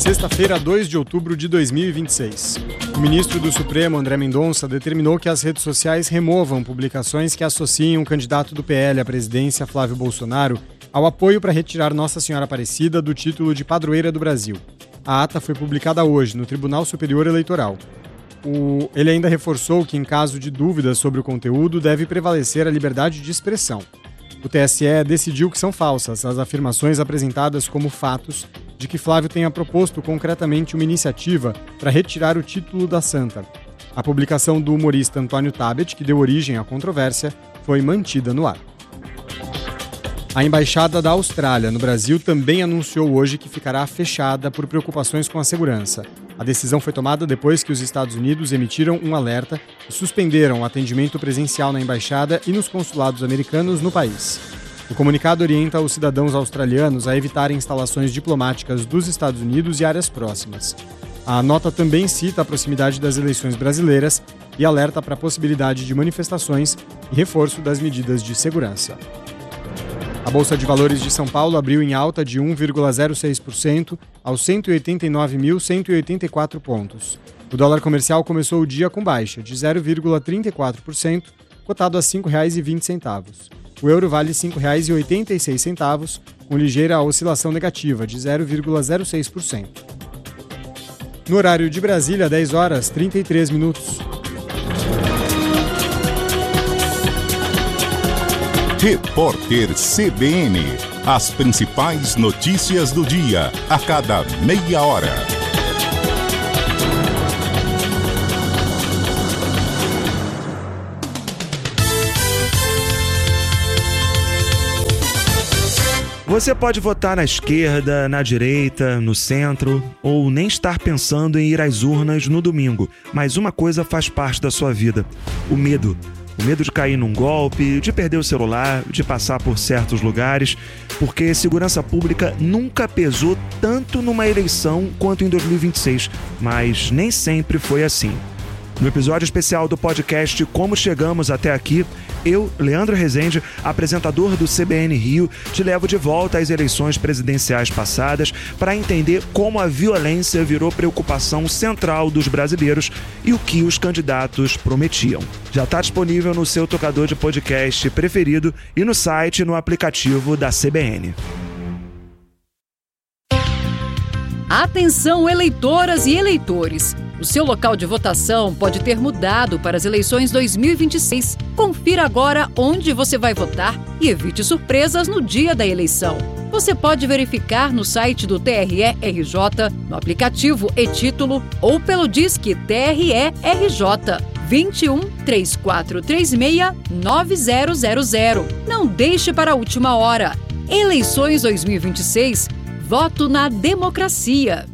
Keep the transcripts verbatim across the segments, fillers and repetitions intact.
Sexta-feira, dois de outubro de dois mil e vinte e seis. O ministro do Supremo, André Mendonça, determinou que as redes sociais removam publicações que associem um candidato do P L à presidência, Flávio Bolsonaro, ao apoio para retirar Nossa Senhora Aparecida do título de padroeira do Brasil. A ata foi publicada hoje no Tribunal Superior Eleitoral. O... Ele ainda reforçou que, em caso de dúvidas sobre o conteúdo, deve prevalecer a liberdade de expressão. O T S E decidiu que são falsas as afirmações apresentadas como fatos de que Flávio tenha proposto concretamente uma iniciativa para retirar o título da santa. A publicação do humorista Antônio Tabet, que deu origem à controvérsia, foi mantida no ar. A Embaixada da Austrália no Brasil também anunciou hoje que ficará fechada por preocupações com a segurança. A decisão foi tomada depois que os Estados Unidos emitiram um alerta e suspenderam o atendimento presencial na embaixada e nos consulados americanos no país. O comunicado orienta os cidadãos australianos a evitarem instalações diplomáticas dos Estados Unidos e áreas próximas. A nota também cita a proximidade das eleições brasileiras e alerta para a possibilidade de manifestações e reforço das medidas de segurança. A Bolsa de Valores de São Paulo abriu em alta de um vírgula zero seis por cento aos cento e oitenta e nove mil cento e oitenta e quatro pontos. O dólar comercial começou o dia com baixa de zero vírgula trinta e quatro por cento, cotado a cinco reais e vinte centavos. O euro vale cinco reais e oitenta e seis centavos, com ligeira oscilação negativa de zero vírgula zero seis por cento. No horário de Brasília, dez horas e trinta e três minutos. Repórter C B N. As principais notícias do dia, a cada meia hora. Você pode votar na esquerda, na direita, no centro, ou nem estar pensando em ir às urnas no domingo. Mas uma coisa faz parte da sua vida: o medo. O medo de cair num golpe, de perder o celular, de passar por certos lugares, porque segurança pública nunca pesou tanto numa eleição quanto em dois mil e vinte e seis, mas nem sempre foi assim. No episódio especial do podcast Como Chegamos Até Aqui, eu, Leandro Rezende, apresentador do C B N Rio, te levo de volta às eleições presidenciais passadas para entender como a violência virou preocupação central dos brasileiros e o que os candidatos prometiam. Já está disponível no seu tocador de podcast preferido e no site e no aplicativo da C B N. Atenção, eleitoras e eleitores! O seu local de votação pode ter mudado para as eleições dois mil e vinte e seis. Confira agora onde você vai votar e evite surpresas no dia da eleição. Você pode verificar no site do T R E R J, no aplicativo e-Título ou pelo Disque T R E R J vinte e um, três quatro três seis, nove zero zero zero. Não deixe para a última hora. Eleições dois mil e vinte e seis. Voto na democracia.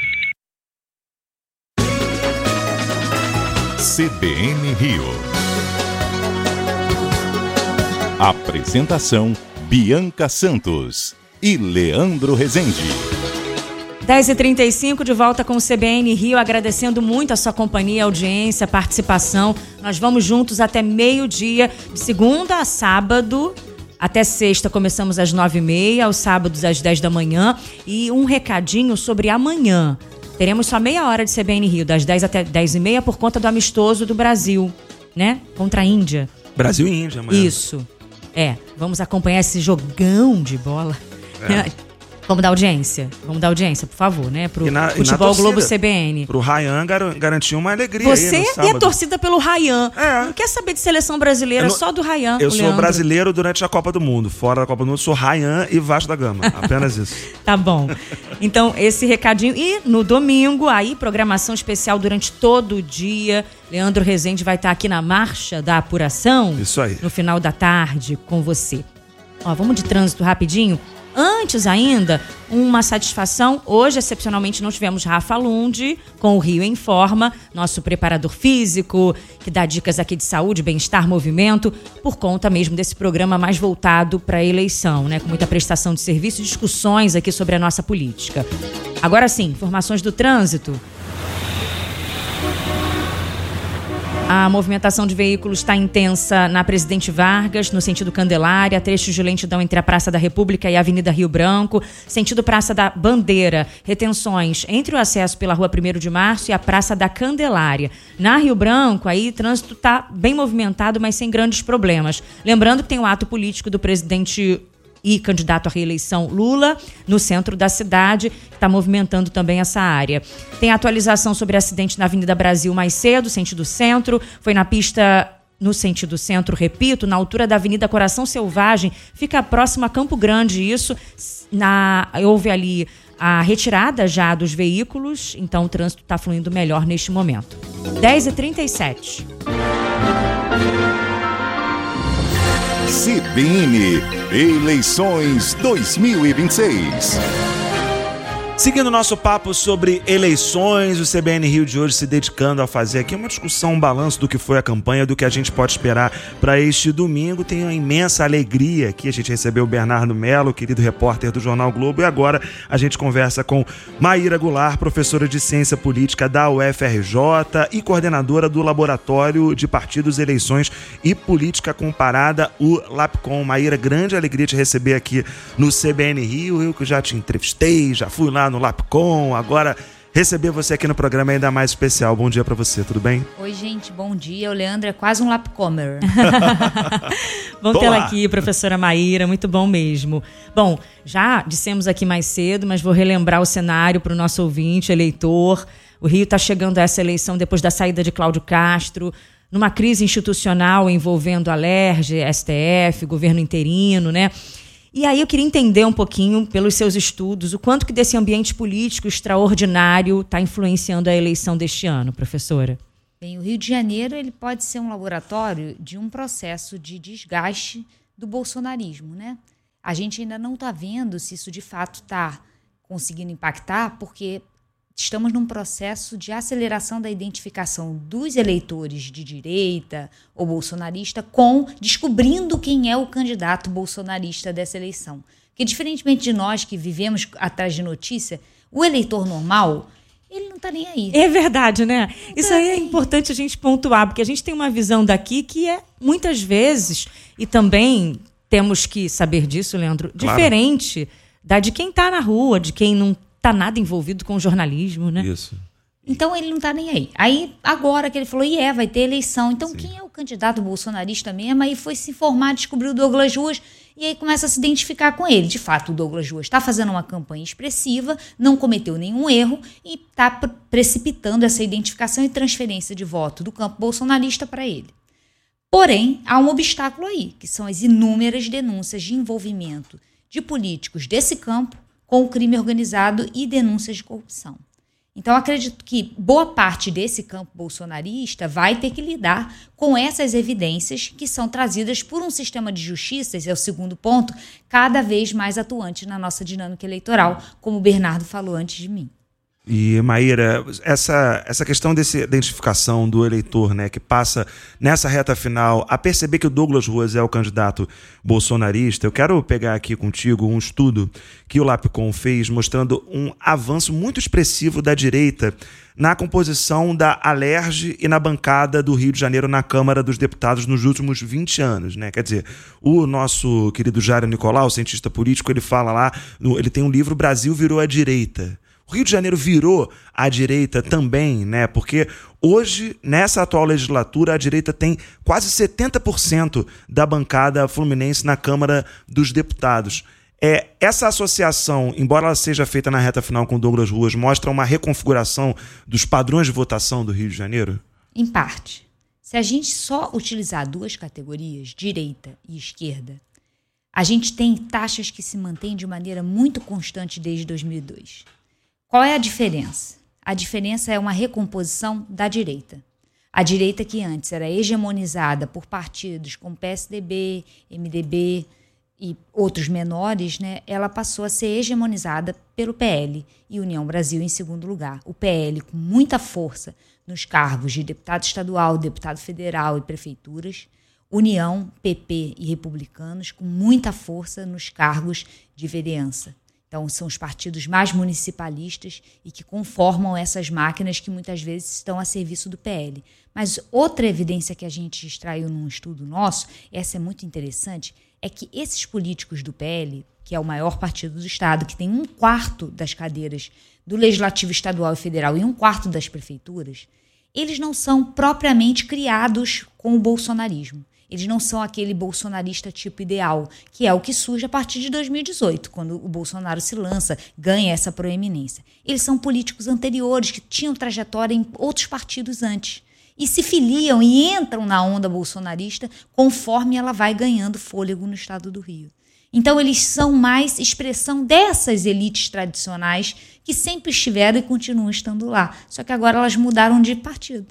C B N Rio. Apresentação: Bianca Santos e Leandro Rezende. dez e trinta e cinco, de volta com o C B N Rio, agradecendo muito a sua companhia, audiência, participação. Nós vamos juntos até meio-dia, de segunda a sábado. Até sexta começamos às nove e meia, aos sábados às dez da manhã. E um recadinho sobre amanhã. Teremos só meia hora de C B N Rio, das dez até dez e meia, por conta do amistoso do Brasil, né? Contra a Índia. Brasil e Índia, amanhã. Isso. É, vamos acompanhar esse jogão de bola. É. Vamos dar audiência. Vamos dar audiência, por favor, né? Pro e na, Futebol e na torcida, Globo C B N. Pro Ryan gar- garantiu uma alegria. Você aí no e sábado. a torcida pelo Ryan. É. Não quer saber de seleção brasileira, não, só do Ryan. Eu o sou Leandro. brasileiro durante a Copa do Mundo. Fora da Copa do Mundo, sou Ryan e Vasco da Gama. Apenas isso. Tá bom. Então, esse recadinho. E no domingo, aí, programação especial durante todo o dia. Leandro Rezende vai estar aqui na Marcha da Apuração. Isso aí. No final da tarde, com você. Ó, vamos de trânsito rapidinho. Antes ainda, uma satisfação. Hoje, excepcionalmente, não tivemos Rafa Lund com o Rio em Forma, nosso preparador físico, que dá dicas aqui de saúde, bem-estar, movimento, por conta mesmo desse programa mais voltado para a eleição, né? Com muita prestação de serviço e discussões aqui sobre a nossa política. Agora sim, informações do trânsito. A movimentação de veículos está intensa na Presidente Vargas, no sentido Candelária, trechos de lentidão entre a Praça da República e a Avenida Rio Branco, sentido Praça da Bandeira, retenções entre o acesso pela Rua primeiro de Março e a Praça da Candelária. Na Rio Branco, aí o trânsito está bem movimentado, mas sem grandes problemas. Lembrando que tem o ato político do presidente e candidato à reeleição Lula, no centro da cidade, que está movimentando também essa área. Tem atualização sobre acidente na Avenida Brasil mais cedo, sentido centro, foi na pista no sentido centro, repito, na altura da Avenida Coração Selvagem, fica próximo a Campo Grande, isso, na, houve ali a retirada já dos veículos, então o trânsito está fluindo melhor neste momento. dez e trinta e sete. C B N Eleições dois mil e vinte e seis. Seguindo nosso papo sobre eleições, o C B N Rio de hoje se dedicando a fazer aqui uma discussão, um balanço do que foi a campanha, do que a gente pode esperar para este domingo. Tenho uma imensa alegria aqui, a gente recebeu o Bernardo Mello, querido repórter do Jornal Globo, e agora a gente conversa com Maíra Goulart, professora de Ciência Política da U F R J e coordenadora do Laboratório de Partidos, Eleições e Política Comparada, o LAPCOM. Maíra, grande alegria te receber aqui no C B N Rio, eu que já te entrevistei, já fui lá no LAPCOM, agora receber você aqui no programa é ainda mais especial. Bom dia pra você, tudo bem? Oi, gente, bom dia. O Leandro é quase um LAPCOmer. Bom tê-la aqui, professora Maíra, muito bom mesmo. Bom, já dissemos aqui mais cedo, mas vou relembrar o cenário para o nosso ouvinte, eleitor. O Rio está chegando a essa eleição depois da saída de Cláudio Castro, numa crise institucional envolvendo a Alerj, S T F, governo interino, né? E aí eu queria entender um pouquinho, pelos seus estudos, o quanto que desse ambiente político extraordinário está influenciando a eleição deste ano, professora. Bem, o Rio de Janeiro ele pode ser um laboratório de um processo de desgaste do bolsonarismo, né? A gente ainda não está vendo se isso de fato está conseguindo impactar, porque estamos num processo de aceleração da identificação dos eleitores de direita ou bolsonarista com descobrindo quem é o candidato bolsonarista dessa eleição. Porque, diferentemente de nós que vivemos atrás de notícia, o eleitor normal, ele não está nem aí. É verdade, né? Não Isso tá aí é aí. Importante a gente pontuar, porque a gente tem uma visão daqui que é, muitas vezes, e também temos que saber disso, Leandro, claro, diferente da de quem está na rua, de quem não tá nada envolvido com o jornalismo, né? Isso. Então ele não tá nem aí. Aí, agora que ele falou, e é, vai ter eleição. Então, sim, quem é o candidato bolsonarista mesmo? Aí foi se informar, descobriu o Douglas Ruas, e aí começa a se identificar com ele. De fato, o Douglas Ruas está fazendo uma campanha expressiva, não cometeu nenhum erro e está pre- precipitando essa identificação e transferência de voto do campo bolsonarista para ele. Porém, há um obstáculo aí, que são as inúmeras denúncias de envolvimento de políticos desse campo com o crime organizado e denúncias de corrupção. Então, acredito que boa parte desse campo bolsonarista vai ter que lidar com essas evidências que são trazidas por um sistema de justiça, esse é o segundo ponto, cada vez mais atuante na nossa dinâmica eleitoral, como o Bernardo falou antes de mim. E, Maíra, essa, essa questão dessa identificação do eleitor, né, que passa nessa reta final a perceber que o Douglas Ruas é o candidato bolsonarista, eu quero pegar aqui contigo um estudo que o LAPCOM fez mostrando um avanço muito expressivo da direita na composição da Alerj e na bancada do Rio de Janeiro na Câmara dos Deputados nos últimos vinte anos, né? Quer dizer, o nosso querido Jairo Nicolau, cientista político, ele fala lá, ele tem um livro Brasil Virou a Direita. O Rio de Janeiro virou a direita também, né? Porque hoje, nessa atual legislatura, a direita tem quase setenta por cento da bancada fluminense na Câmara dos Deputados. É, essa associação, embora ela seja feita na reta final com Douglas Ruas, mostra uma reconfiguração dos padrões de votação do Rio de Janeiro? Em parte. Se a gente só utilizar duas categorias, direita e esquerda, a gente tem taxas que se mantêm de maneira muito constante desde dois mil e dois. Qual é a diferença? A diferença é uma recomposição da direita. A direita que antes era hegemonizada por partidos como P S D B, M D B e outros menores, né, ela passou a ser hegemonizada pelo P L e União Brasil em segundo lugar. O P L com muita força nos cargos de deputado estadual, deputado federal e prefeituras. União, P P e republicanos com muita força nos cargos de vereança. Então, são os partidos mais municipalistas e que conformam essas máquinas que muitas vezes estão a serviço do P L. Mas outra evidência que a gente extraiu num estudo nosso, essa é muito interessante, é que esses políticos do P L, que é o maior partido do Estado, que tem um quarto das cadeiras do Legislativo Estadual e Federal e um quarto das prefeituras, eles não são propriamente criados com o bolsonarismo. Eles não são aquele bolsonarista tipo ideal, que é o que surge a partir de dois mil e dezoito, quando o Bolsonaro se lança, ganha essa proeminência. Eles são políticos anteriores, que tinham trajetória em outros partidos antes. E se filiam e entram na onda bolsonarista conforme ela vai ganhando fôlego no estado do Rio. Então, eles são mais expressão dessas elites tradicionais que sempre estiveram e continuam estando lá. Só que agora elas mudaram de partido.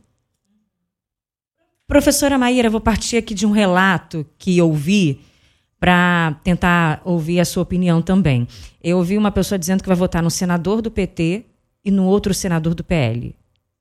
Professora Maíra, vou partir aqui de um relato que ouvi para tentar ouvir a sua opinião também. Eu ouvi uma pessoa dizendo que vai votar no senador do P T e no outro senador do P L.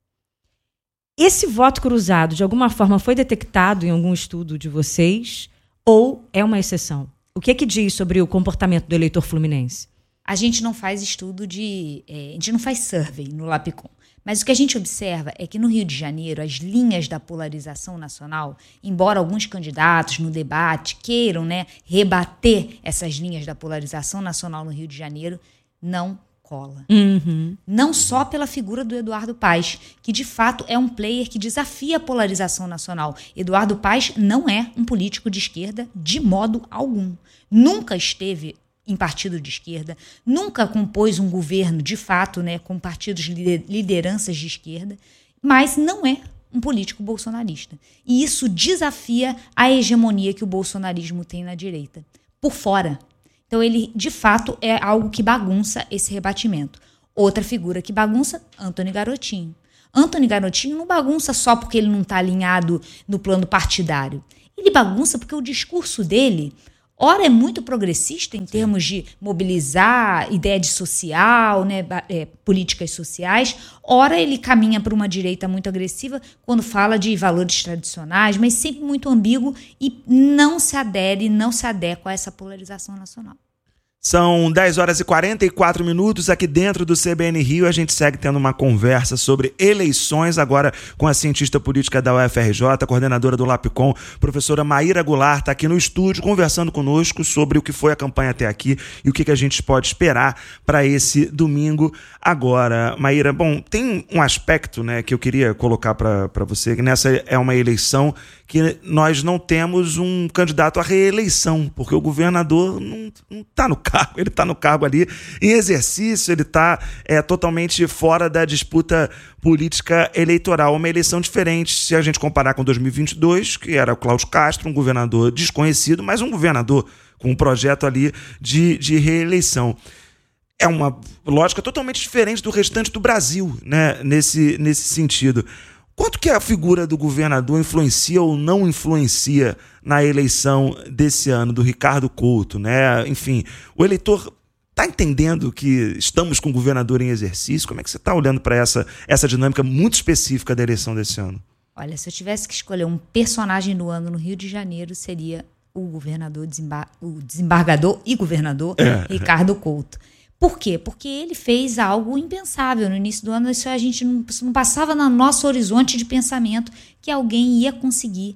Esse voto cruzado, de alguma forma, foi detectado em algum estudo de vocês ou é uma exceção? O que é que diz sobre o comportamento do eleitor fluminense? A gente não faz estudo de... É, a gente não faz survey no Lapicom. Mas o que a gente observa é que no Rio de Janeiro, as linhas da polarização nacional, embora alguns candidatos no debate queiram, né, rebater essas linhas da polarização nacional no Rio de Janeiro, não cola. Uhum. Não só pela figura do Eduardo Paes, que de fato é um player que desafia a polarização nacional. Eduardo Paes não é um político de esquerda de modo algum. Nunca esteve em partido de esquerda, nunca compôs um governo, de fato, né, com partidos de lideranças de esquerda, mas não é um político bolsonarista. E isso desafia a hegemonia que o bolsonarismo tem na direita, por fora. Então, ele, de fato, é algo que bagunça esse rebatimento. Outra figura que bagunça, Antony Garotinho. Antony Garotinho não bagunça só porque ele não está alinhado no plano partidário. Ele bagunça porque o discurso dele... ora é muito progressista em termos de mobilizar ideia de social, né, é, políticas sociais, ora ele caminha para uma direita muito agressiva quando fala de valores tradicionais, mas sempre muito ambíguo e não se adere, não se adequa a essa polarização nacional. São dez horas e quarenta e quatro minutos aqui dentro do C B N Rio. A gente segue tendo uma conversa sobre eleições agora com a cientista política da U F R J, coordenadora do Lapicom, professora Maíra Goulart, está aqui no estúdio conversando conosco sobre o que foi a campanha até aqui e o que, que a gente pode esperar para esse domingo agora. Maíra, bom, tem um aspecto, né, que eu queria colocar para você, que nessa é uma eleição que nós não temos um candidato à reeleição, porque o governador não está no cargo, ele está no cargo ali em exercício, ele está é, totalmente fora da disputa política eleitoral. Uma eleição diferente, se a gente comparar com dois mil e vinte e dois, que era o Cláudio Castro, um governador desconhecido, mas um governador com um projeto ali de, de reeleição. É uma lógica totalmente diferente do restante do Brasil, né, nesse, nesse sentido. Quanto que a figura do governador influencia ou não influencia na eleição desse ano, do Ricardo Couto, né? Enfim, o eleitor está entendendo que estamos com o governador em exercício? Como é que você está olhando para essa, essa dinâmica muito específica da eleição desse ano? Olha, se eu tivesse que escolher um personagem do ano no Rio de Janeiro, seria o governador, desembar- o desembargador e governador é. Ricardo Couto. Por quê? Porque ele fez algo impensável. No início do ano, isso a gente não, não passava no nosso horizonte de pensamento que alguém ia conseguir,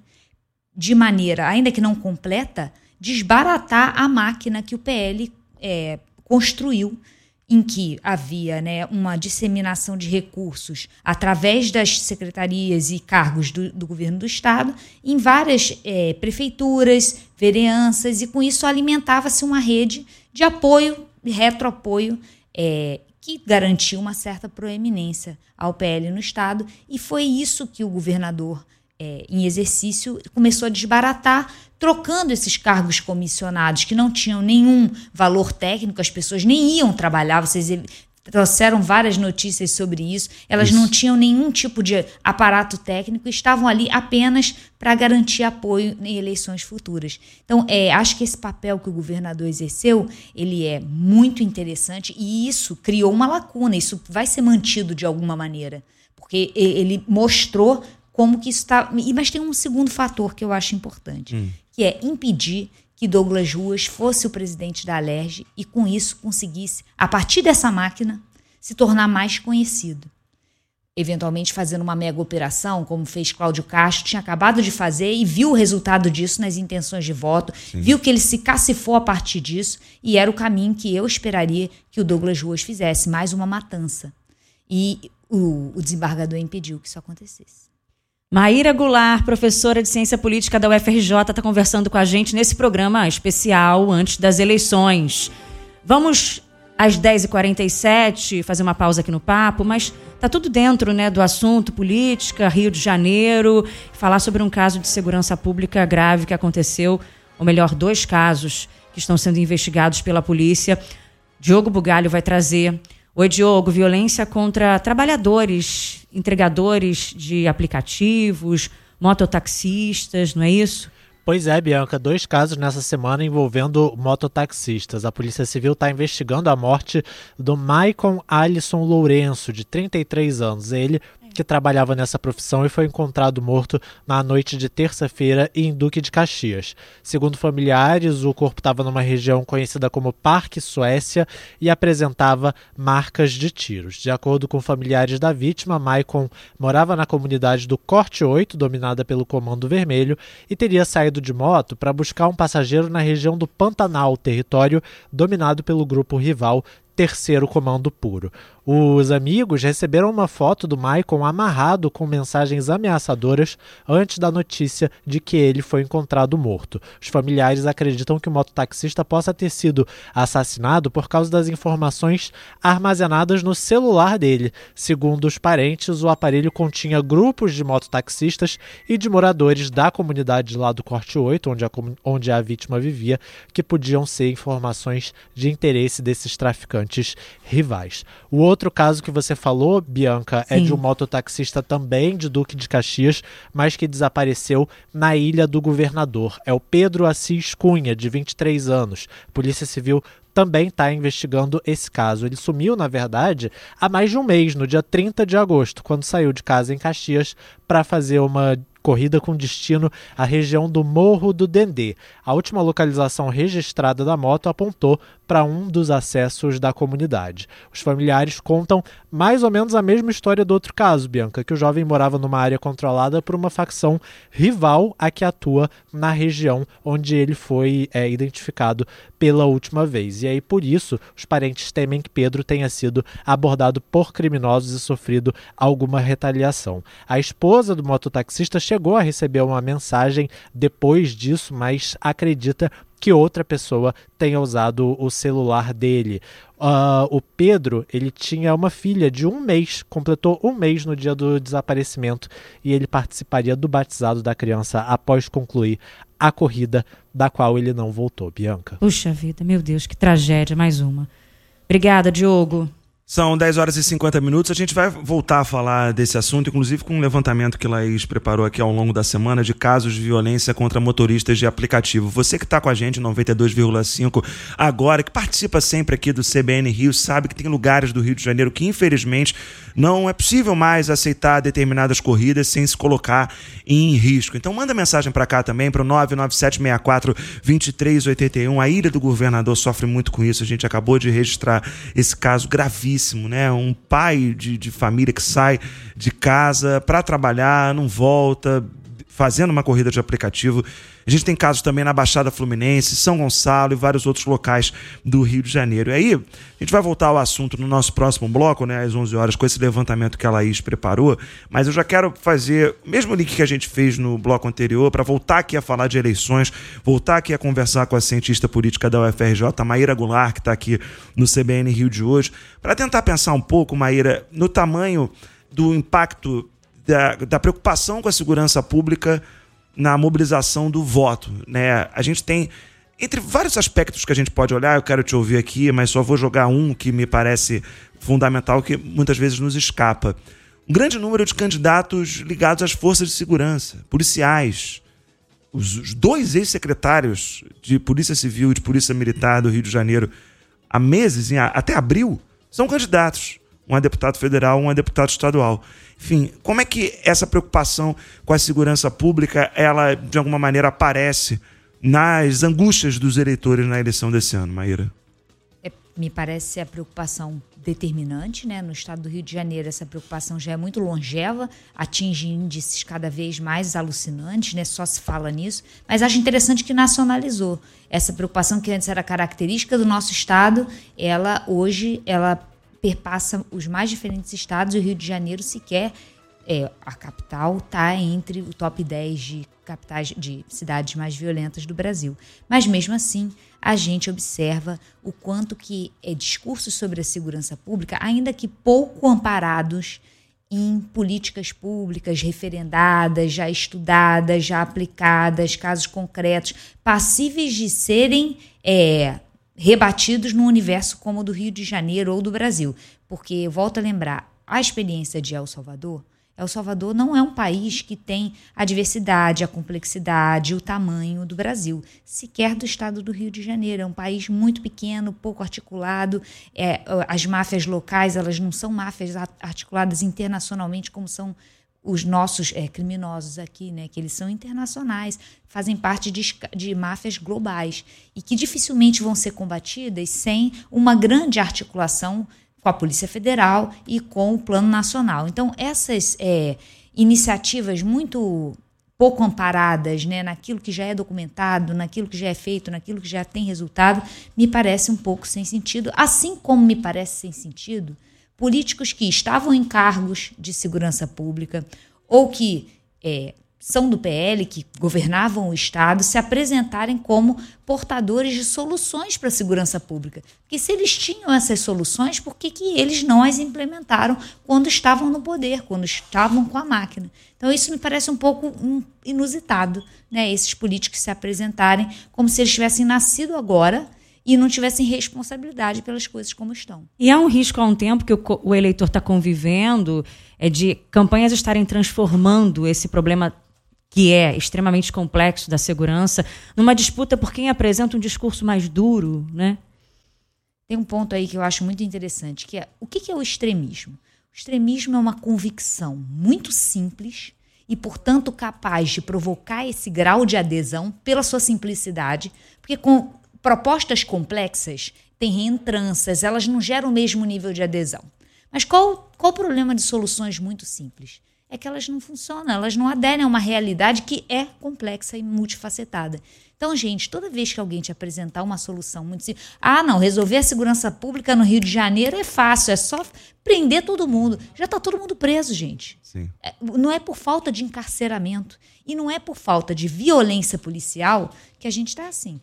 de maneira, ainda que não completa, desbaratar a máquina que o P L é, construiu, em que havia, né, uma disseminação de recursos através das secretarias e cargos do, do governo do Estado em várias é, prefeituras, vereanças, e com isso alimentava-se uma rede de apoio, retroapoio, é, que garantiu uma certa proeminência ao P L no Estado, e foi isso que o governador, é, em exercício, começou a desbaratar, trocando esses cargos comissionados que não tinham nenhum valor técnico, as pessoas nem iam trabalhar, vocês trouxeram várias notícias sobre isso, elas isso. não tinham nenhum tipo de aparato técnico, estavam ali apenas para garantir apoio em eleições futuras. Então, é, acho que esse papel que o governador exerceu, ele é muito interessante, e isso criou uma lacuna, isso vai ser mantido de alguma maneira, porque ele mostrou como que isso está... Mas tem um segundo fator que eu acho importante, hum. que é impedir que que Douglas Ruas fosse o presidente da Alerj e, com isso, conseguisse, a partir dessa máquina, se tornar mais conhecido. Eventualmente fazendo uma mega operação, como fez Cláudio Castro, tinha acabado de fazer e viu o resultado disso nas intenções de voto, Sim. viu que ele se cacifou a partir disso e era o caminho que eu esperaria que o Douglas Ruas fizesse, mais uma matança. E o, o desembargador impediu que isso acontecesse. Maíra Goulart, professora de Ciência Política da U F R J, está conversando com a gente nesse programa especial antes das eleições. Vamos às dez e quarenta e sete fazer uma pausa aqui no papo, mas está tudo dentro, né, do assunto política, Rio de Janeiro, falar sobre um caso de segurança pública grave que aconteceu, ou melhor, dois casos que estão sendo investigados pela polícia. Diogo Bugalho vai trazer. Oi, Diogo, violência contra trabalhadores, entregadores de aplicativos, mototaxistas, não é isso? Pois é, Bianca, dois casos nessa semana envolvendo mototaxistas. A Polícia Civil está investigando a morte do Maicon Alisson Lourenço, de trinta e três anos. Ele que trabalhava nessa profissão e foi encontrado morto na noite de terça-feira em Duque de Caxias. Segundo familiares, o corpo estava numa região conhecida como Parque Suécia e apresentava marcas de tiros. De acordo com familiares da vítima, Maicon morava na comunidade do Corte oito, dominada pelo Comando Vermelho, e teria saído de moto para buscar um passageiro na região do Pantanal, território dominado pelo grupo rival Terceiro Comando Puro. Os amigos receberam uma foto do Maicon amarrado com mensagens ameaçadoras antes da notícia de que ele foi encontrado morto. Os familiares acreditam que o mototaxista possa ter sido assassinado por causa das informações armazenadas no celular dele. Segundo os parentes, o aparelho continha grupos de mototaxistas e de moradores da comunidade lá do Corte oito, onde a, onde a vítima vivia, que podiam ser informações de interesse desses traficantes rivais. O outro caso que você falou, Bianca, Sim. é de um mototaxista também de Duque de Caxias, mas que desapareceu na Ilha do Governador. É o Pedro Assis Cunha, de vinte e três anos. A Polícia Civil também está investigando esse caso. Ele sumiu, na verdade, há mais de um mês, no dia trinta de agosto, quando saiu de casa em Caxias para fazer uma corrida com destino à região do Morro do Dendê. A última localização registrada da moto apontou para um dos acessos da comunidade. Os familiares contam mais ou menos a mesma história do outro caso, Bianca, que o jovem morava numa área controlada por uma facção rival a que atua na região onde ele foi é, identificado pela última vez. E aí, por isso, os parentes temem que Pedro tenha sido abordado por criminosos e sofrido alguma retaliação. A esposa do mototaxista chegou a receber uma mensagem depois disso, mas acredita que outra pessoa tenha usado o celular dele. Uh, o Pedro, ele tinha uma filha de um mês, completou um mês no dia do desaparecimento, e ele participaria do batizado da criança após concluir a corrida, da qual ele não voltou, Bianca. Puxa vida, meu Deus, que tragédia, mais uma. Obrigada, Diogo. São dez horas e cinquenta minutos, a gente vai voltar a falar desse assunto, inclusive com um levantamento que Laís preparou aqui ao longo da semana de casos de violência contra motoristas de aplicativo. Você que está com a gente, noventa e dois vírgula cinco, agora, que participa sempre aqui do C B N Rio, sabe que tem lugares do Rio de Janeiro que, infelizmente, não é possível mais aceitar determinadas corridas sem se colocar em risco. Então manda mensagem para cá também, para o nove nove sete seis quatro, dois três oito um. A Ilha do Governador sofre muito com isso, a gente acabou de registrar esse caso gravíssimo. Né? Um pai de, de família que sai de casa para trabalhar, não volta, fazendo uma corrida de aplicativo. A gente tem casos também na Baixada Fluminense, São Gonçalo e vários outros locais do Rio de Janeiro. E aí, a gente vai voltar ao assunto no nosso próximo bloco, né, às onze horas, com esse levantamento que a Laís preparou, mas eu já quero fazer o mesmo link que a gente fez no bloco anterior, para voltar aqui a falar de eleições, voltar aqui a conversar com a cientista política da U F R J, Maíra Goulart, que está aqui no C B N Rio de hoje, para tentar pensar um pouco, Maíra, no tamanho do impacto da, da preocupação com a segurança pública na mobilização do voto, né? A gente tem, entre vários aspectos que a gente pode olhar, eu quero te ouvir aqui, mas só vou jogar um que me parece fundamental, que muitas vezes nos escapa. Um grande número de candidatos ligados às forças de segurança, policiais. Os, os dois ex-secretários de Polícia Civil e de Polícia Militar do Rio de Janeiro, há meses, em, até abril, são candidatos. Um é deputado federal, um é deputado estadual. Enfim, como é que essa preocupação com a segurança pública, ela, de alguma maneira, aparece nas angústias dos eleitores na eleição desse ano, Maíra? É, me parece ser a preocupação determinante, né? No estado do Rio de Janeiro, essa preocupação já é muito longeva, atinge índices cada vez mais alucinantes, né? Só se fala nisso, mas acho interessante que nacionalizou. Essa preocupação que antes era característica do nosso estado, ela hoje ela perpassa os mais diferentes estados, e o Rio de Janeiro sequer, é, a capital está entre o top dez de capitais de cidades mais violentas do Brasil. Mas mesmo assim, a gente observa o quanto que é, discursos sobre a segurança pública, ainda que pouco amparados em políticas públicas referendadas, já estudadas, já aplicadas, casos concretos, passíveis de serem é, rebatidos num universo como o do Rio de Janeiro ou do Brasil. Porque, volto a lembrar, a experiência de El Salvador, El Salvador não é um país que tem a diversidade, a complexidade, o tamanho do Brasil, sequer do estado do Rio de Janeiro. É um país muito pequeno, pouco articulado. É, as máfias locais, elas não são máfias articuladas internacionalmente como são os nossos é, criminosos aqui, né? Que eles são internacionais, fazem parte de, de máfias globais e que dificilmente vão ser combatidas sem uma grande articulação com a Polícia Federal e com o Plano Nacional. Então, essas é, iniciativas muito pouco amparadas, né, naquilo que já é documentado, naquilo que já é feito, naquilo que já tem resultado, me parece um pouco sem sentido, assim como me parece sem sentido políticos que estavam em cargos de segurança pública ou que é, são do P L, que governavam o Estado, se apresentarem como portadores de soluções para a segurança pública. Porque se eles tinham essas soluções, por que, que eles não as implementaram quando estavam no poder, quando estavam com a máquina? Então isso me parece um pouco um, inusitado, né? Esses políticos se apresentarem como se eles tivessem nascido agora e não tivessem responsabilidade pelas coisas como estão. E há um risco há um tempo que o, o eleitor está convivendo é de campanhas estarem transformando esse problema que é extremamente complexo da segurança, numa disputa por quem apresenta um discurso mais duro, né? Tem um ponto aí que eu acho muito interessante, que é o que é o extremismo? O extremismo é uma convicção muito simples e, portanto, capaz de provocar esse grau de adesão pela sua simplicidade, porque com propostas complexas têm reentranças, elas não geram o mesmo nível de adesão. Mas qual, qual o problema de soluções muito simples? É que elas não funcionam, elas não aderem a uma realidade que é complexa e multifacetada. Então, gente, toda vez que alguém te apresentar uma solução muito simples, ah, não, resolver a segurança pública no Rio de Janeiro é fácil, é só prender todo mundo. Já está todo mundo preso, gente. Sim. É, não é por falta de encarceramento e não é por falta de violência policial que a gente está assim.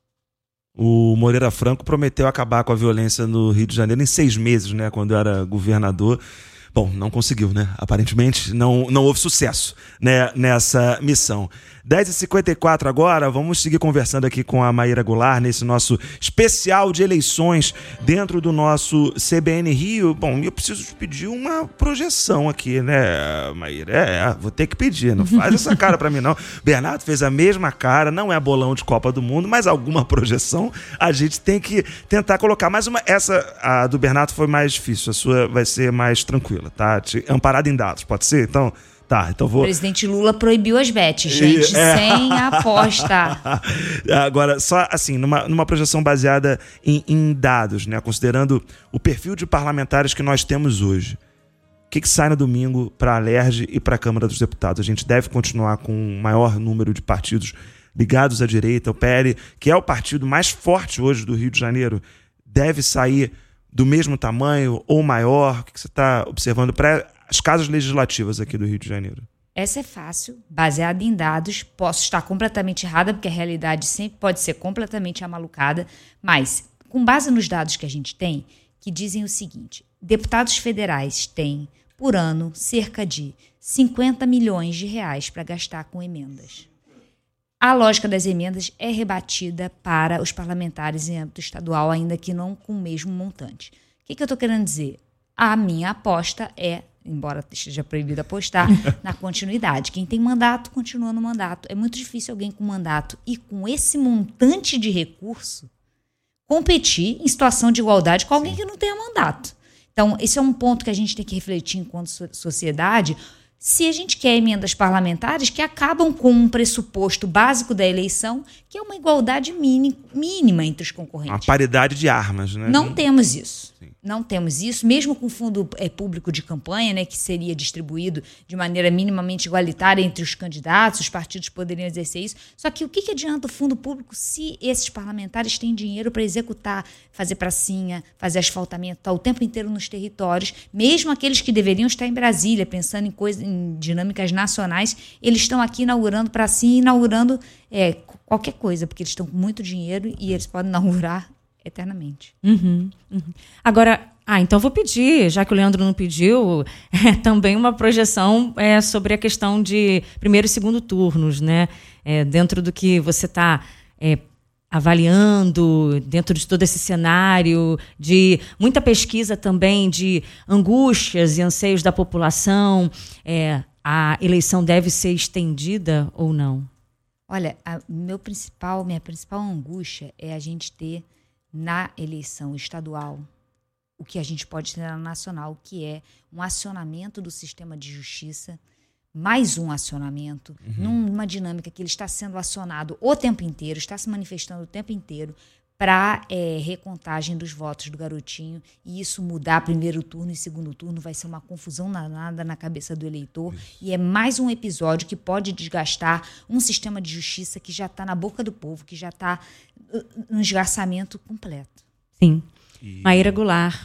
O Moreira Franco prometeu acabar com a violência no Rio de Janeiro em seis meses, né, quando era governador. Bom, não conseguiu, né? Aparentemente não, não houve sucesso, né, nessa missão. dez e cinquenta e quatro agora, vamos seguir conversando aqui com a Maíra Goulart nesse nosso especial de eleições dentro do nosso C B N Rio. Bom, eu preciso pedir uma projeção aqui, né, Maíra? É, vou ter que pedir, não faz essa cara pra mim, não. Bernardo fez a mesma cara, não é bolão de Copa do Mundo, mas alguma projeção a gente tem que tentar colocar. Mas uma, essa, a do Bernardo foi mais difícil, a sua vai ser mais tranquila, tá? Amparada em dados, pode ser? Então... Tá, então vou... O presidente Lula proibiu as bets, gente, é. sem aposta. Agora, só assim, numa, numa projeção baseada em, em dados, né? Considerando o perfil de parlamentares que nós temos hoje, o que, que sai no domingo para a Alerj e para a Câmara dos Deputados? A gente deve continuar com um maior número de partidos ligados à direita. O P L, que é o partido mais forte hoje do Rio de Janeiro, deve sair do mesmo tamanho ou maior? O que, que você está observando para as casas legislativas aqui do Rio de Janeiro? Essa é fácil, baseada em dados. Posso estar completamente errada, porque a realidade sempre pode ser completamente amalucada, mas com base nos dados que a gente tem, que dizem o seguinte: deputados federais têm, por ano, cerca de cinquenta milhões de reais para gastar com emendas. A lógica das emendas é rebatida para os parlamentares em âmbito estadual, ainda que não com o mesmo montante. O que, que eu estou querendo dizer? A minha aposta é, embora esteja proibido apostar, na continuidade. Quem tem mandato, continua no mandato. É muito difícil alguém com mandato e com esse montante de recurso competir em situação de igualdade com alguém Sim. que não tenha mandato. Então, esse é um ponto que a gente tem que refletir enquanto sociedade. se a gente quer emendas parlamentares que acabam com um pressuposto básico da eleição, que é uma igualdade mini, mínima entre os concorrentes. Uma paridade de armas, né? Não temos isso. Sim. Não temos isso, mesmo com o fundo é, público de campanha, né, que seria distribuído de maneira minimamente igualitária entre os candidatos, os partidos poderiam exercer isso. Só que o que, que adianta o fundo público se esses parlamentares têm dinheiro para executar, fazer pracinha, fazer asfaltamento, tá o tempo inteiro nos territórios, mesmo aqueles que deveriam estar em Brasília, pensando em, coisa, em dinâmicas nacionais, eles estão aqui inaugurando pracinha, inaugurando é, qualquer coisa, porque eles estão com muito dinheiro e eles podem inaugurar eternamente. Uhum, uhum. Agora, ah, então vou pedir, já que o Leandro não pediu, é, também uma projeção é, sobre a questão de primeiro e segundo turnos, né? É, dentro do que você está é, avaliando, dentro de todo esse cenário, de muita pesquisa também de angústias e anseios da população, é, a eleição deve ser estendida ou não? Olha, a meu principal, minha principal angústia é a gente ter na eleição estadual o que a gente pode ter na nacional, que é um acionamento do sistema de justiça, mais um acionamento, uhum. numa dinâmica que ele está sendo acionado o tempo inteiro, está se manifestando o tempo inteiro para é, recontagem dos votos do garotinho, e isso mudar primeiro turno e segundo turno vai ser uma confusão danada na cabeça do eleitor. Isso. E é mais um episódio que pode desgastar um sistema de justiça que já está na boca do povo, que já está no esgarçamento completo. Sim. E... Maíra Goulart.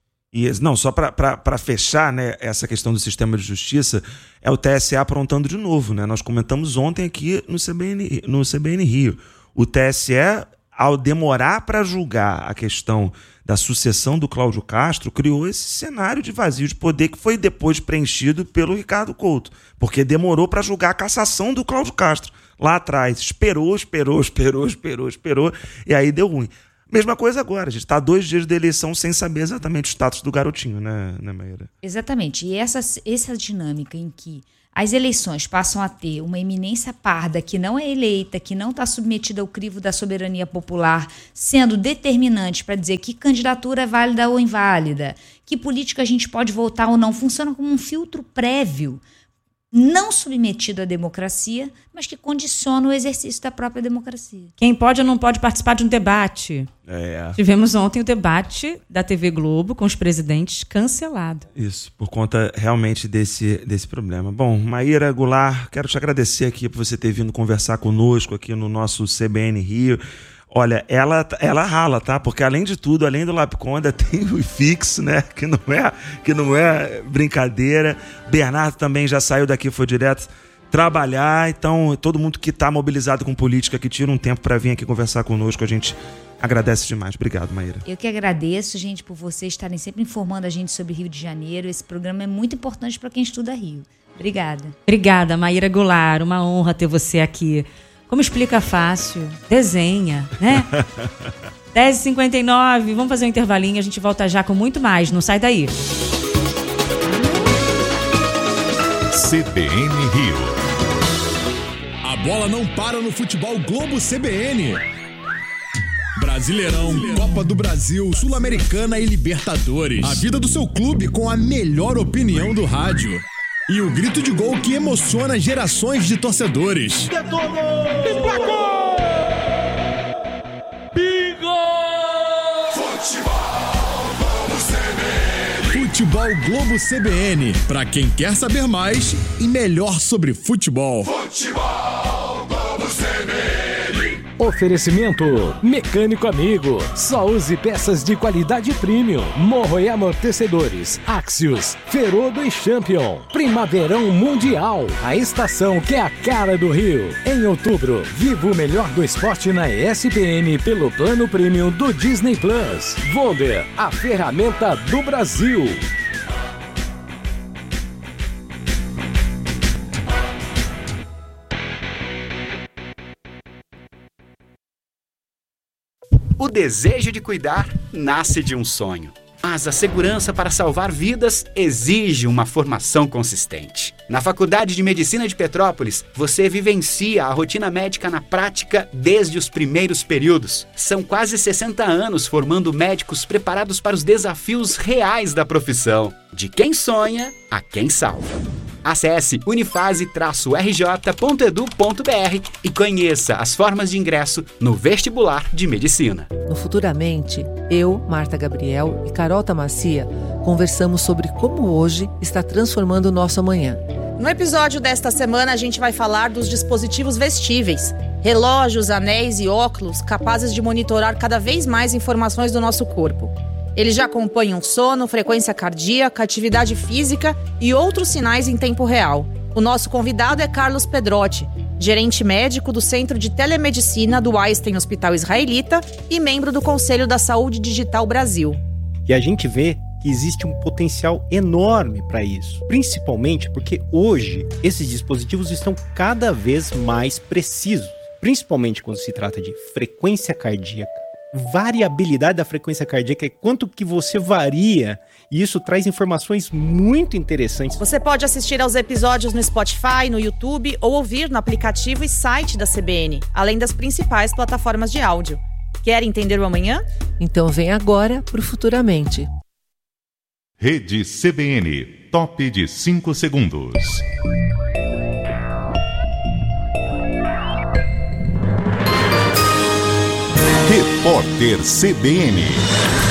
E, não, só para fechar, né, essa questão do sistema de justiça, é o T S E aprontando de novo, né? Nós comentamos ontem aqui no C B N, no C B N Rio. O T S E, ao demorar para julgar a questão da sucessão do Cláudio Castro, criou esse cenário de vazio de poder que foi depois preenchido pelo Ricardo Couto, porque demorou para julgar a cassação do Cláudio Castro lá atrás. Esperou, esperou, esperou, esperou, esperou, e aí deu ruim. Mesma coisa agora, a gente está há dois dias da eleição sem saber exatamente o status do garotinho, né, né Maíra? Exatamente, e essa, essa dinâmica em que as eleições passam a ter uma eminência parda que não é eleita, que não está submetida ao crivo da soberania popular, sendo determinante para dizer que candidatura é válida ou inválida, que política a gente pode votar ou não, funciona como um filtro prévio, não submetido à democracia, mas que condiciona o exercício da própria democracia. Quem pode ou não pode participar de um debate. É. Tivemos ontem o debate da T V Globo com os presidentes cancelado. Isso, por conta realmente desse, desse problema. Bom, Maíra Goulart, quero te agradecer aqui por você ter vindo conversar conosco aqui no nosso C B N Rio. Olha, ela, ela rala, tá? Porque além de tudo, além do Lapconda, tem o fixo, né? Que não é, que não é brincadeira. Bernardo também já saiu daqui, foi direto trabalhar. Então, todo mundo que está mobilizado com política, que tira um tempo para vir aqui conversar conosco, a gente agradece demais. Obrigado, Maíra. Eu que agradeço, gente, por vocês estarem sempre informando a gente sobre Rio de Janeiro. Esse programa é muito importante para quem estuda Rio. Obrigada. Obrigada, Maíra Goulart. Uma honra ter você aqui. Como explica fácil, desenha, né? dez e cinquenta e nove, vamos fazer um intervalinho, a gente volta já com muito mais, não sai daí. C B N Rio. A bola não para no futebol Globo C B N. Brasileirão, Copa do Brasil, Sul-Americana e Libertadores. A vida do seu clube com a melhor opinião do rádio. E o grito de gol que emociona gerações de torcedores. Detonou! Emplacou! Bingo! Futebol Globo C B N. Futebol Globo C B N. Pra quem quer saber mais e melhor sobre futebol. Futebol Globo C B N. Oferecimento Mecânico Amigo. Só use peças de qualidade premium. Morro e amortecedores. Axios, Ferodo e Champion. Primaverão Mundial. A estação que é a cara do Rio. Em outubro, viva o melhor do esporte na E S P N pelo plano premium do Disney Plus. Volder, a ferramenta do Brasil. O desejo de cuidar nasce de um sonho, mas a segurança para salvar vidas exige uma formação consistente. Na Faculdade de Medicina de Petrópolis, você vivencia a rotina médica na prática desde os primeiros períodos. São quase sessenta anos formando médicos preparados para os desafios reais da profissão, de quem sonha a quem salva. Acesse unifase traço r j ponto edu ponto b r e conheça as formas de ingresso no vestibular de medicina. No Futuramente, eu, Marta Gabriel e Carol Tamacia conversamos sobre como hoje está transformando o nosso amanhã. No episódio desta semana, a gente vai falar dos dispositivos vestíveis. Relógios, anéis e óculos capazes de monitorar cada vez mais informações do nosso corpo. Eles já acompanham sono, frequência cardíaca, atividade física e outros sinais em tempo real. O nosso convidado é Carlos Pedrotti, gerente médico do Centro de Telemedicina do Einstein Hospital Israelita e membro do Conselho da Saúde Digital Brasil. E a gente vê que existe um potencial enorme para isso, principalmente porque hoje esses dispositivos estão cada vez mais precisos, principalmente quando se trata de frequência cardíaca. Variabilidade da frequência cardíaca é quanto que você varia, e isso traz informações muito interessantes. Você pode assistir aos episódios no Spotify, no YouTube ou ouvir no aplicativo e site da C B N, além das principais plataformas de áudio. Quer entender o amanhã? Então vem agora pro Futuramente. Rede C B N, top de cinco segundos. Repórter C B N.